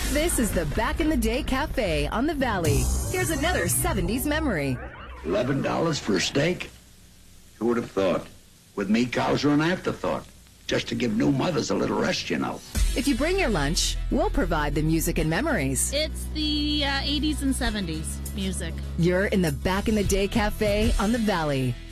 This is the Back in the Day Cafe on the Valley. Here's another 70s memory. $11 for a steak? Who would have thought? With me, cows are an afterthought. Just to give new mothers a little rest, you know. If you bring your lunch, we'll provide the music and memories. It's the 80s and 70s music. You're in the Back in the Day Cafe on the Valley.